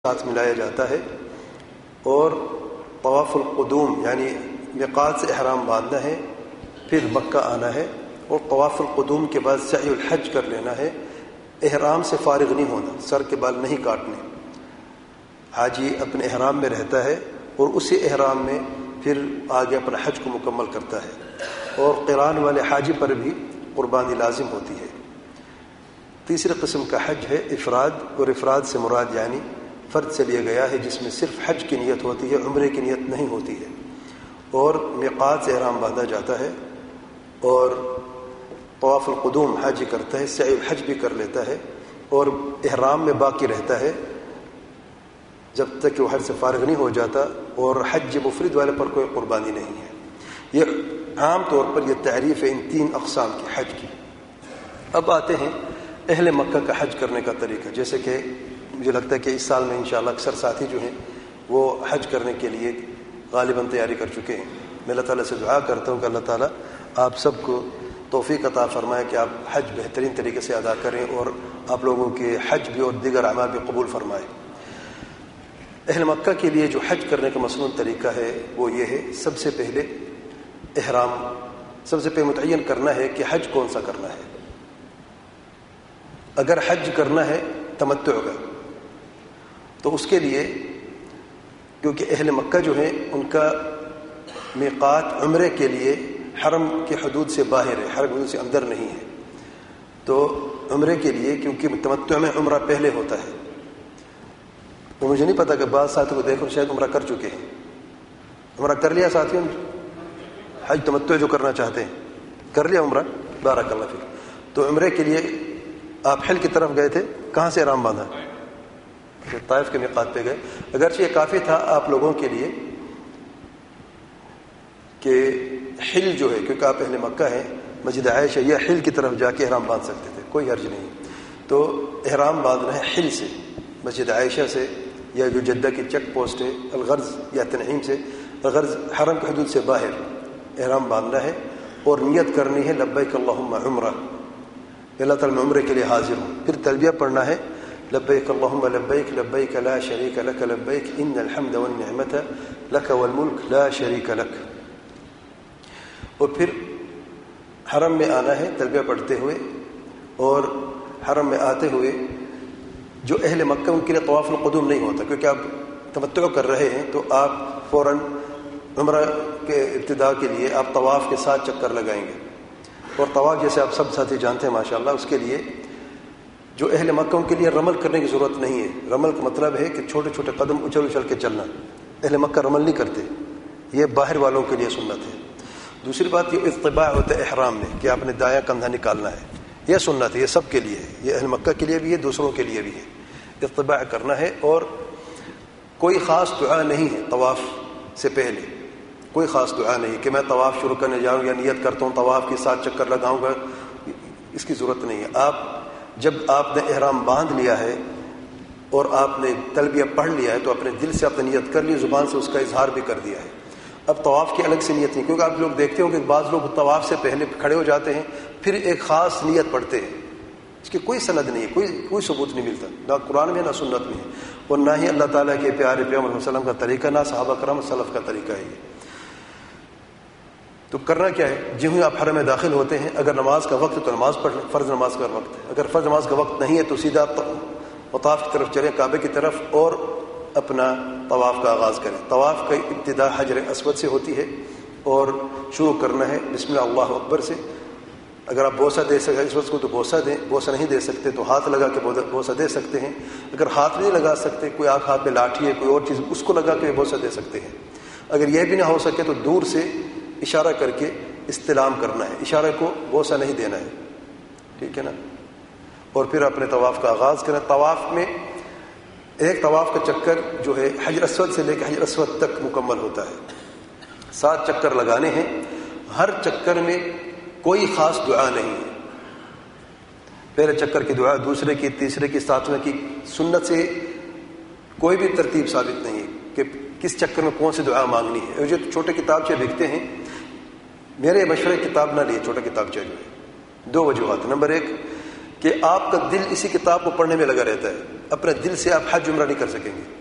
ساتھ ملایا جاتا ہے، اور طواف القدوم یعنی میقات سے احرام باندھنا ہے، پھر مکہ آنا ہے، اور طواف القدوم کے بعد سعی الحج کر لینا ہے۔ احرام سے فارغ نہیں ہونا، سر کے بال نہیں کاٹنے۔ حاجی اپنے احرام میں رہتا ہے اور اسی احرام میں پھر آگے اپنا حج کو مکمل کرتا ہے، اور قران والے حاجی پر بھی قربانی لازم ہوتی ہے۔ تیسری قسم کا حج ہے افراد، اور افراد سے مراد یعنی فرد سے لیا گیا ہے جس میں صرف حج کی نیت ہوتی ہے، عمرے کی نیت نہیں ہوتی ہے، اور میقات سے احرام باندھا جاتا ہے، اور طواف القدوم حاجی کرتا ہے، سعی الحج بھی کر لیتا ہے، اور احرام میں باقی رہتا ہے جب تک کہ وہ حج سے فارغ نہیں ہو جاتا، اور حج مفرد والے پر کوئی قربانی نہیں ہے۔ یہ عام طور پر یہ تعریف ہے ان تین اقسام کی حج کی۔ اب آتے ہیں اہل مکہ کا حج کرنے کا طریقہ، جیسے کہ مجھے لگتا ہے کہ اس سال میں انشاءاللہ اکثر ساتھی جو ہیں وہ حج کرنے کے لیے غالباً تیاری کر چکے ہیں۔ میں اللہ تعالیٰ سے دعا کرتا ہوں کہ اللہ تعالیٰ آپ سب کو توفیق عطا فرمائے کہ آپ حج بہترین طریقے سے ادا کریں، اور آپ لوگوں کے حج بھی اور دیگر اعمال بھی قبول فرمائے۔ اہل مکہ کے لیے جو حج کرنے کا مسنون طریقہ ہے وہ یہ ہے، سب سے پہلے متعین کرنا ہے کہ حج کون سا کرنا ہے۔ اگر حج کرنا ہے تمتع کا، تو اس کے لیے کیونکہ اہل مکہ جو ہیں ان کا میقات عمرے کے لیے حرم کے حدود سے باہر ہے، حرم حدود سے اندر نہیں ہے، تو عمرے کے لیے کیونکہ تمتع میں عمرہ پہلے ہوتا ہے، تو مجھے نہیں پتا کہ بعض ساتھیوں کو دیکھو شاید عمرہ کر چکے ہیں۔ عمرہ کر لیا ساتھیوں نے؟ حج تمتع جو کرنا چاہتے ہیں کر لیا عمرہ؟ بارک اللہ فیک۔ تو عمرے کے لیے آپ حل کی طرف گئے تھے، کہاں سے احرام باندھا؟ طائف کے میقات پہ گئے۔ اگرچہ یہ کافی تھا آپ لوگوں کے لیے کہ حل جو ہے، کیونکہ آپ اہل مکہ ہیں، مسجد عائشہ یا حل کی طرف جا کے احرام باندھ سکتے تھے، کوئی حرج نہیں۔ تو احرام باندھنا ہے حل سے، مسجد عائشہ سے، یا جو جدہ کی چیک پوسٹ ہے الغرض یا تنعیم سے، الغرض حرم کے حدود سے باہر احرام باندھنا ہے، اور نیت کرنی ہے لبیک اللہم عمرہ، اللہ تعالیٰ میں عمرے کے لیے حاضر ہوں۔ پھر تلبیہ پڑھنا ہے لبیک اللہم لبیک لبیک لا شریک لک لبیک ان الحمد والنعمت لک والملک لا شریک لک۔ اور پھر حرم میں آنا ہے تلبیہ پڑھتے ہوئے، اور حرم میں آتے ہوئے جو اہل مکہ ان کے لیے طواف القدوم نہیں ہوتا، کیونکہ آپ تمتع کر رہے ہیں، تو آپ فوراً عمرہ کے ابتدا کے لیے آپ طواف کے 7 چکر لگائیں گے، اور طواف جیسے آپ سب ساتھی جانتے ہیں ماشاءاللہ، اس کے لیے جو اہل مکہ ان کے لیے رمل کرنے کی ضرورت نہیں ہے۔ رمل کا مطلب ہے کہ چھوٹے چھوٹے قدم اچھل اچھل کے چلنا، اہل مکہ رمل نہیں کرتے، یہ باہر والوں کے لیے سنت ہے۔ دوسری بات یہ اتباع ہوتا ہے احرام میں، کہ آپ نے دایاں کندھا نکالنا ہے، یہ سنت ہے، یہ سب کے لیے ہے، یہ اہل مکہ کے لیے بھی ہے، دوسروں کے لیے بھی ہے، اتباع کرنا ہے۔ اور کوئی خاص دعا نہیں ہے طواف سے پہلے، کوئی خاص دعا نہیں کہ میں طواف شروع کرنے جاؤں یا نیت کرتا ہوں طواف کی 7 چکر لگاؤں گا، اس کی ضرورت نہیں ہے۔ جب آپ نے احرام باندھ لیا ہے اور آپ نے تلبیہ پڑھ لیا ہے تو اپنے دل سے آپ نے نیت کر لی، زبان سے اس کا اظہار بھی کر دیا ہے۔ اب طواف کی الگ سے نیت نہیں، کیونکہ آپ لوگ دیکھتے ہو کہ بعض لوگ طواف سے پہلے کھڑے ہو جاتے ہیں، پھر ایک خاص نیت پڑھتے ہیں، اس کی کوئی سند نہیں ہے، کوئی ثبوت نہیں ملتا، نہ قرآن میں نہ سنت میں ہے، اور نہ ہی اللہ تعالیٰ کے پیارے پیغمبر صلی اللہ علیہ وسلم کا طریقہ، نہ صحابہ کرام سلف کا طریقہ ہے یہ۔ تو کرنا کیا ہے، جب ہی آپ حرم میں داخل ہوتے ہیں، اگر نماز کا وقت ہے تو نماز پڑھ لیں، فرض نماز کا وقت ہے، اگر فرض نماز کا وقت نہیں ہے تو سیدھا مطاف کی طرف چلیں، کعبے کی طرف، اور اپنا طواف کا آغاز کریں۔ طواف کا ابتدا حجر اسود سے ہوتی ہے، اور شروع کرنا ہے بسم اللہ اللہ اکبر سے۔ اگر آپ بوسہ دے سکتے اس وقت کو تو بوسہ دیں، بوسہ نہیں دے سکتے تو ہاتھ لگا کے بوسہ دے سکتے ہیں، اگر ہاتھ نہیں لگا سکتے، کوئی آپ ہاتھ میں لاٹھی ہے کوئی اور چیز، اس کو لگا کے بوسہ دے سکتے ہیں۔ اگر یہ بھی نہ ہو سکے تو دور سے اشارہ کر کے استلام کرنا ہے، اشارے کو بوسہ نہیں دینا ہے، ٹھیک ہے نا۔ اور پھر اپنے طواف کا آغاز کریں۔ طواف میں ایک طواف کا چکر جو ہے حجر اسود سے لے کے حجر اسود تک مکمل ہوتا ہے، 7 چکر لگانے ہیں۔ ہر چکر میں کوئی خاص دعا نہیں ہے، پہلے چکر کی دعا، دوسرے کی، تیسرے کی، 7ویں کی، سنت سے کوئی بھی ترتیب ثابت نہیں ہے کہ کس چکر میں کون سی دعا مانگنی ہے۔ جو چھوٹے کتابچے بکتے ہیں، میرے مشورے کتاب نہ لیے، چھوٹا کتابچہ جو ہے، 2 وجوہات۔ نمبر 1 کہ آپ کا دل اسی کتاب کو پڑھنے میں لگا رہتا ہے، اپنے دل سے آپ حج عمرہ نہیں کر سکیں گے.